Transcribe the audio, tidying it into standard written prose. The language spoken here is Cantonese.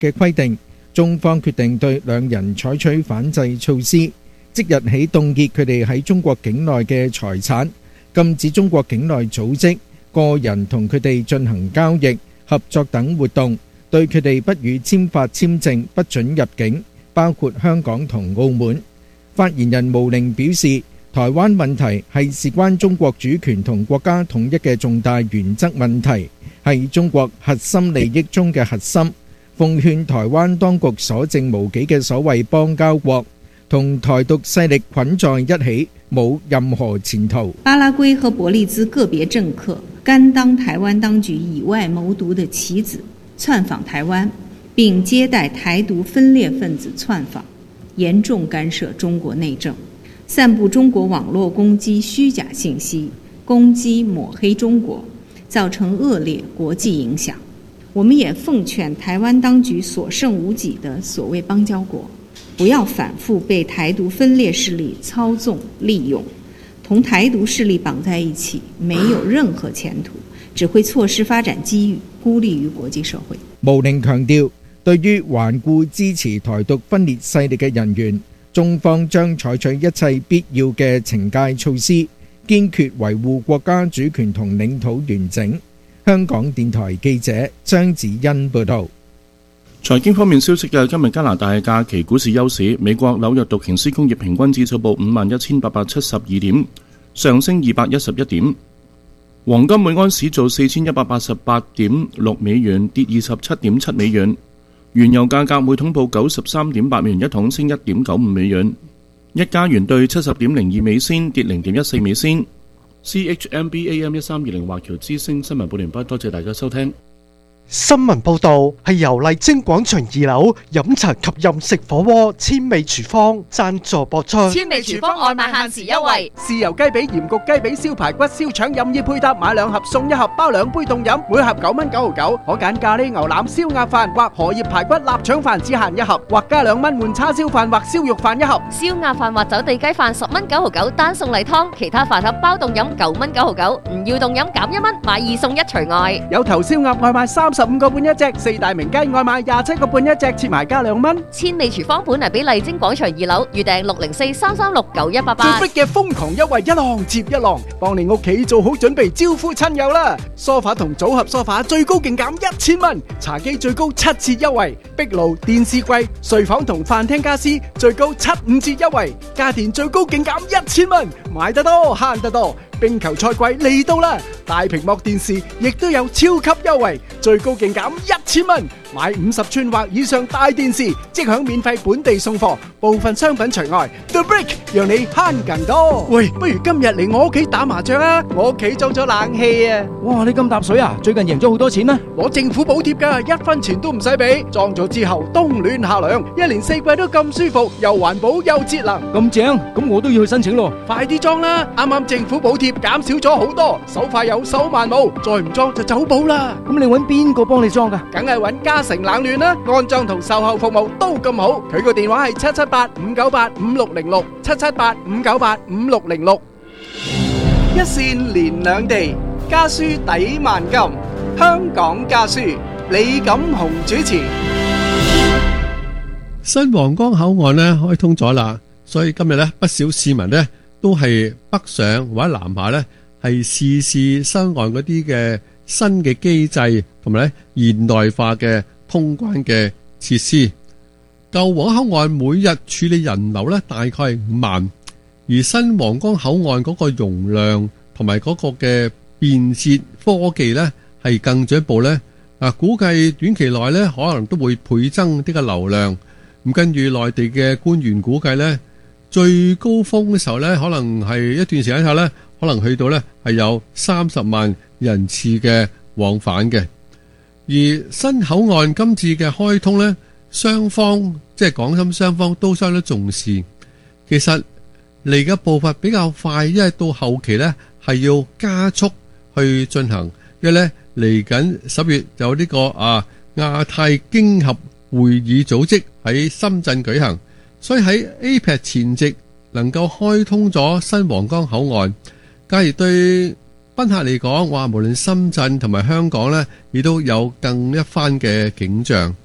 嘅規定，中方決定對兩人採取反制措施，即日起凍結佢哋喺中國境內嘅財產，禁止中國境內組織、個人同佢哋進行交易、合作等活動，對佢哋不予簽發簽證，不准入境，包括香港同澳門。發言人毛寧表示，台灣問題係事關中國主權同國家統一嘅重大原則問題，係中國核心利益中嘅核心。奉勸台灣當局所剩無幾嘅所謂邦交國同台獨勢力捆在一起，冇任何前途。 巴拉圭和伯利茲個別政客甘當台灣當局以外謀獨的棋子，竄訪台灣，並接待台獨分裂分子竄訪，嚴重干涉中國內政，散布中國網絡攻擊虛假信息，攻擊抹黑中國，造成惡劣國際影響。我們也奉勸台灣當局所剩無幾的所謂邦交國，不要反覆被台獨分裂勢力操縱利用，同台獨勢力綁在一起，沒有任何前途，只會錯失發展機遇，孤立於國際社會。 毛寧強調，對於頑固支持台獨分裂勢力嘅人員，中方將採取一切必要嘅懲戒措施，堅決維護國家主權同領土完整。香港電台記者張子欣報道。 財經方面消息嘅，今日加拿大假期股市休市，美國紐約道瓊斯工業平均指數報51,872點，上升211點。黃金每安士做4188.6美元，跌27.7美元。原油價格每桶報93.8美元一桶，升1.95美元。一加元兌70.02美仙，跌0.14美仙。CHMB AM 1320華僑之聲新聞報完畢，多謝大家收聽。 新聞報導係由麗晶廣場2樓飲茶及飲食火鍋千味廚房贊助播出。 千味廚房外賣限時優惠， 豉油雞髀、鹽焗雞髀、燒排骨、燒腸任意配搭，買2盒送1盒，包2杯凍飲，每盒9蚊99，可揀咖喱牛腩、燒鴨飯或荷葉排骨臘腸飯只限1盒，或加2蚊換叉燒飯或燒肉飯1盒。 燒鴨飯或走地雞飯10蚊99，單送例湯，其他飯盒包凍飲9蚊99，唔要凍飲減1蚊，買2送1除外。 有頭燒鴨外賣35個半一隻，4大名雞外賣27個半一隻，切埋加2蚊。 千味廚房本嚟俾麗晶廣場2樓，預訂604-336-9188。 最逼嘅瘋狂優惠一浪接一浪，幫你屋企做好準備招呼親友啦！梳化同組合梳化最高勁減1000蚊，茶几最高7折優惠，壁爐、電視櫃、睡房同飯廳家私最高75折優惠，家電最高勁減1000蚊，買得多慳得多。冰球賽季嚟到啦！大屏幕電視亦都有超級優惠，最高勁減1000蚊，買50寸或以上大電視即享免費本地送貨，部分商品除外。The Brick 讓你慳更多。喂，不如今日嚟我屋企打麻將啊！我屋企裝咗冷氣啊！ 哇，你咁搭水啊？最近贏咗好多錢咩？ 攞政府補貼㗎，1分錢都唔使俾。裝咗之後冬暖夏涼，1年4季都咁舒服，又環保又節能。 咁正，咁我都要去申請咯。 快啲裝啦！啱啱政府補貼減少咗好多，手快有手慢冇，再唔裝就走寶啦。 咁你揾邊個幫你裝㗎？ 梗係揾嘉誠冷暖啦，安裝同售後服務都咁好。佢個電話係778-598-5606 778-598-5606。一線連兩地，家書抵萬金。香港家書，李錦雄主持。 新皇崗口岸呢開通咗啦，所以今日呢不少市民呢都係北上或者南下呢係試新岸嗰啲嘅新嘅機制同埋呢現代化嘅通關嘅設施。舊皇崗口岸每日處理人流呢大概係5萬，而新皇崗口岸嗰個容量同埋嗰個嘅便捷科技呢係更進一步呢，估計短期內呢可能都會倍增呢個流量。咁跟住內地嘅官員估計呢，最高峰嘅時候呢，可能係一段時間後呢，可能去到呢係有30萬人次嘅往返嘅。而新口岸今次嘅開通呢，雙方即係港深雙方都相當重視。其實嚟嘅步伐比較快，因為到後期呢係要加速去進行，因為呢嚟緊10月有呢個亞太經合會議組織喺深圳舉行，所以喺 APEC 前夕能夠開通咗新皇崗口岸，假如對賓客嚟講，話無論深圳同埋香港呢，亦都有更一番嘅景象。